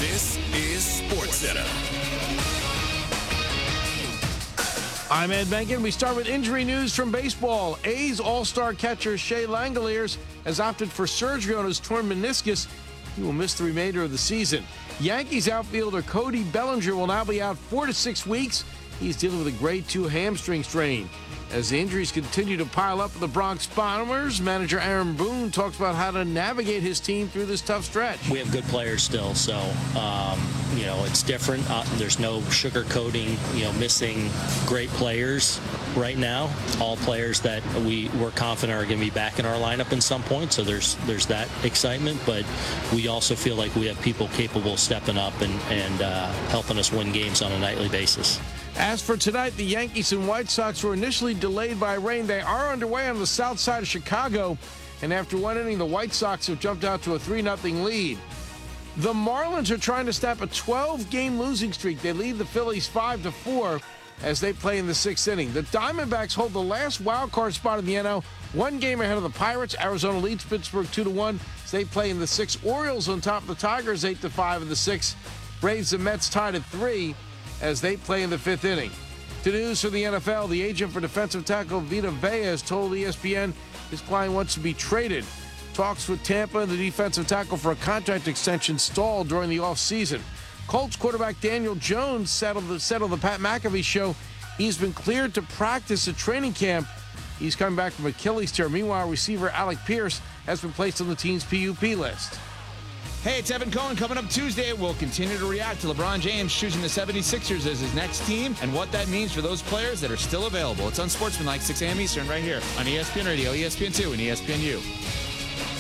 This is SportsCenter. I'm Ed Benkin. We start with injury news from baseball. A's all-star catcher Shea Langeliers has opted for surgery on his torn meniscus. He will miss the remainder of the season. Yankees outfielder Cody Bellinger will now be out 4 to 6 weeks. He's dealing with a grade 2 hamstring strain. As the injuries continue to pile up for the Bronx Bombers, manager Aaron Boone talks about how to navigate his team through this tough stretch. We have good players still, so it's different. There's no sugarcoating, missing great players right now. All players that we're confident are going to be back in our lineup at some point, so there's that excitement. But we also feel like we have people capable of stepping up and helping us win games on a nightly basis. As for tonight, the Yankees and White Sox were initially delayed by rain. They are underway on the south side of Chicago, and after one inning, the White Sox have jumped out to a 3-0 lead. The Marlins are trying to stop a 12-game losing streak. They lead the Phillies 5-4 as they play in the 6th inning. The Diamondbacks hold the last wild card spot in the NL, 1 game ahead of the Pirates. Arizona leads Pittsburgh 2-1 as they play in the 6th. Orioles on top of the Tigers 8-5 in the 6th. Braves and Mets tied at 3 as they play in the 5th inning. To news from the NFL, the agent for defensive tackle Vita Vea has told ESPN his client wants to be traded. Talks with Tampa and the defensive tackle for a contract extension stalled during the offseason. Colts quarterback Daniel Jones said on the Pat McAfee show he's been cleared to practice at training camp. He's coming back from Achilles tear. Meanwhile, receiver Alec Pierce has been placed on the team's PUP list. Hey, it's Evan Cohen. Coming up Tuesday, we'll continue to react to LeBron James choosing the 76ers as his next team and what that means for those players that are still available. It's Unsportsmanlike, 6 a.m. Eastern, right here on ESPN Radio, ESPN2, and ESPNU.